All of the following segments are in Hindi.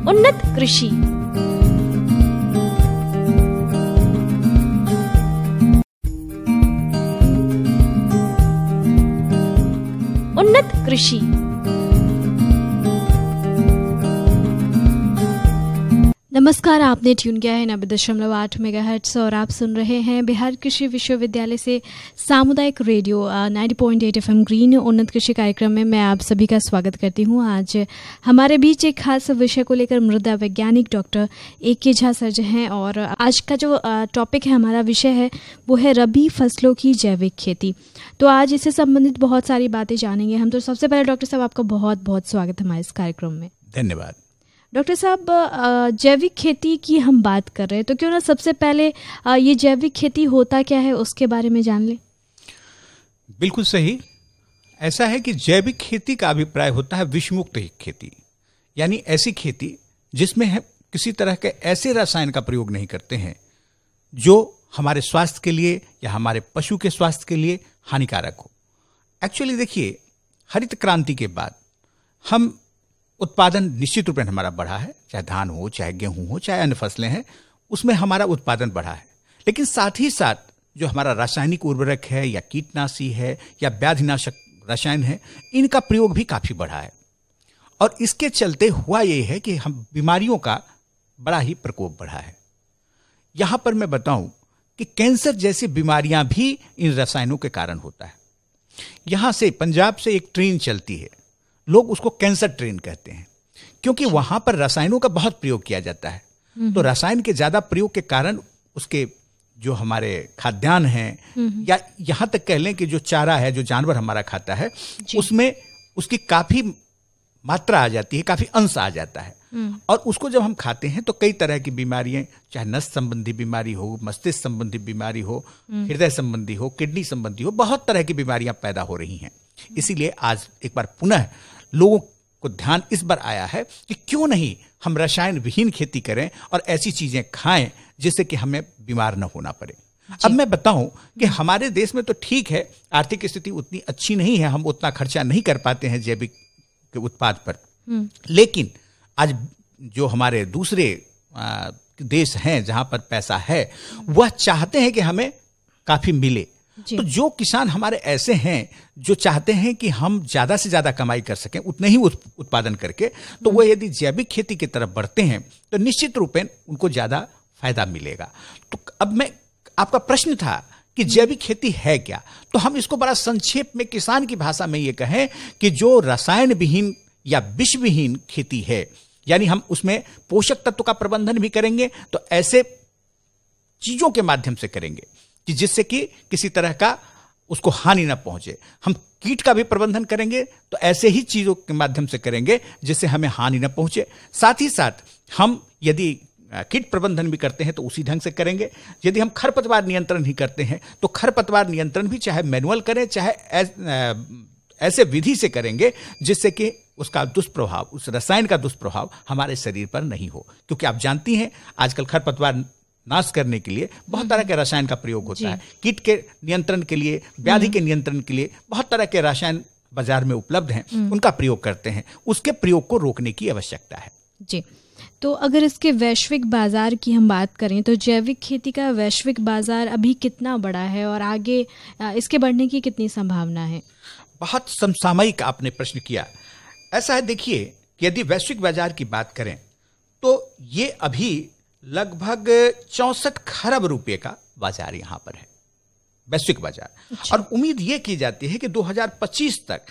उन्नत कृषि। उन्नत कृषि। नमस्कार, आपने ट्यून किया है 90.8 मेगाहर्ट्ज और आप सुन रहे हैं बिहार कृषि विश्वविद्यालय से सामुदायिक रेडियो 90.8 FM ग्रीन उन्नत कृषि कार्यक्रम में मैं आप सभी का स्वागत करती हूं। आज हमारे बीच एक खास विषय को लेकर मृदा वैज्ञानिक डॉक्टर A.K. झा सर हैं और आज का जो टॉपिक है, हमारा विषय है, वो है रबी फसलों की जैविक खेती। तो आज इससे संबंधित बहुत सारी बातें जानेंगे हम। तो सबसे पहले डॉक्टर साहब, आपका बहुत बहुत स्वागत है हमारे इस कार्यक्रम में। धन्यवाद। डॉक्टर साहब, जैविक खेती की हम बात कर रहे हैं, तो क्यों ना सबसे पहले ये जैविक खेती होता क्या है उसके बारे में जान लें। बिल्कुल सही। ऐसा है कि जैविक खेती का अभिप्राय होता है विषमुक्त खेती, यानी ऐसी खेती जिसमें हम किसी तरह के ऐसे रसायन का प्रयोग नहीं करते हैं जो हमारे स्वास्थ्य के लिए या हमारे पशु के स्वास्थ्य के लिए हानिकारक हो। एक्चुअली देखिए, हरित क्रांति के बाद हम उत्पादन निश्चित रूप में हमारा बढ़ा है, चाहे धान हो, चाहे गेहूं हो, चाहे अन्य फसलें हैं, उसमें हमारा उत्पादन बढ़ा है। लेकिन साथ ही साथ जो हमारा रासायनिक उर्वरक है या कीटनाशी है या व्याधिनाशक रसायन है, इनका प्रयोग भी काफी बढ़ा है। और इसके चलते हुआ ये है कि हम बीमारियों का बड़ा ही प्रकोप बढ़ा है। यहां पर मैं बताऊं कि कैंसर जैसी बीमारियां भी इन रसायनों के कारण होता है। यहां से पंजाब से एक ट्रेन चलती है, लोग उसको कैंसर ट्रेन कहते हैं, क्योंकि वहां पर रसायनों का बहुत प्रयोग किया जाता है। तो रसायन के ज्यादा प्रयोग के कारण उसके जो हमारे खाद्यान्न हैं या यहां तक कह लें कि जो चारा है, जो जानवर हमारा खाता है, उसमें उसकी काफी मात्रा आ जाती है, काफी अंश आ जाता है। और उसको जब हम खाते हैं तो कई तरह की बीमारियां, चाहे नस संबंधी बीमारी हो, मस्तिष्क संबंधी बीमारी हो, हृदय संबंधी हो, किडनी संबंधी हो, बहुत तरह की बीमारियां पैदा हो रही हैं। इसीलिए आज एक बार पुनः लोगों को ध्यान इस बार आया है कि क्यों नहीं हम रसायन विहीन खेती करें और ऐसी चीजें खाएं जिससे कि हमें बीमार न होना पड़े। अब मैं बताऊं कि हमारे देश में तो ठीक है, आर्थिक स्थिति उतनी अच्छी नहीं है, हम उतना खर्चा नहीं कर पाते हैं जैविक के उत्पाद पर। लेकिन आज जो हमारे दूसरे देश हैं जहां पर पैसा है, वह चाहते हैं कि हमें काफी मिले। तो जो किसान हमारे ऐसे हैं जो चाहते हैं कि हम ज्यादा से ज्यादा कमाई कर सकें उतने ही उत्पादन करके, तो वो यदि जैविक खेती की तरफ बढ़ते हैं तो निश्चित रूप में उनको ज्यादा फायदा मिलेगा। तो अब मैं, आपका प्रश्न था कि जैविक खेती है क्या, तो हम इसको बड़ा संक्षेप में किसान की भाषा में ये कहें कि जो रसायन विहीन या विष विहीन खेती है, यानी हम उसमें पोषक तत्व का प्रबंधन भी करेंगे तो ऐसे चीजों के माध्यम से करेंगे कि जिससे कि किसी तरह का उसको हानि ना पहुंचे। हम कीट का भी प्रबंधन करेंगे तो ऐसे ही चीजों के माध्यम से करेंगे जिससे हमें हानि ना पहुंचे। साथ ही साथ हम यदि कीट प्रबंधन भी करते हैं तो उसी ढंग से करेंगे। यदि हम खरपतवार नियंत्रण ही करते हैं तो खरपतवार नियंत्रण भी चाहे मैनुअल करें, चाहे ऐसे विधि से करेंगे जिससे कि उसका दुष्प्रभाव, उस रसायन का दुष्प्रभाव हमारे शरीर पर नहीं हो। क्योंकि आप जानती हैं आजकल खरपतवार नाश करने के लिए बहुत तरह के रसायन का प्रयोग होता है। कीट के नियंत्रण के लिए, व्याधि के नियंत्रण के लिए बहुत तरह के रसायन बाजार में उपलब्ध हैं, उनका प्रयोग करते हैं। उसके प्रयोग को रोकने की आवश्यकता है। जी, तो अगर इसके वैश्विक बाजार की हम बात करें तो जैविक खेती का वैश्विक बाजार अभी कितना बड़ा है और आगे इसके बढ़ने की कितनी संभावना है? बहुत समसामयिक आपने प्रश्न किया। ऐसा है, देखिए कि यदि वैश्विक बाजार की बात करें तो ये अभी लगभग 64 खरब रुपए का बाजार यहां पर है, वैश्विक बाजार। अच्छा। और उम्मीद यह की जाती है कि 2025 तक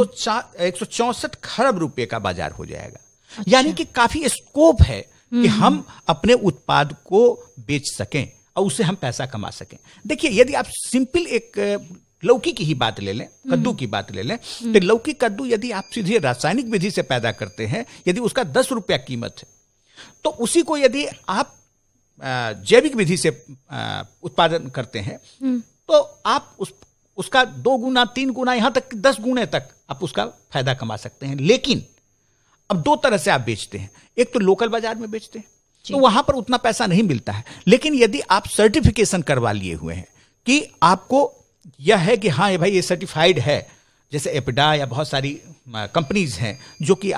164 खरब रुपए का बाजार हो जाएगा। अच्छा। यानी कि काफी स्कोप है कि हम अपने उत्पाद को बेच सकें और उससे हम पैसा कमा सकें। देखिए, यदि आप सिंपल एक लौकी की ही बात ले लें, कद्दू की बात ले लें, तो लौकी कद्दू यदि आप सीधे रासायनिक विधि से पैदा करते हैं, यदि उसका 10 रुपया कीमत है, तो उसी को यदि आप जैविक विधि से उत्पादन करते हैं तो आप उसका 2 गुना 3 गुना यहां तक 10 गुने तक आप उसका फायदा कमा सकते हैं। लेकिन अब 2 तरह से आप बेचते हैं। एक तो लोकल बाजार में बेचते हैं तो वहां पर उतना पैसा नहीं मिलता है। लेकिन यदि आप सर्टिफिकेशन करवा लिए हुए हैं कि आपको यह है कि हाँ भाई ये सर्टिफाइड है, जैसे एपिडा या बहुत सारी कंपनीज हैं जो कि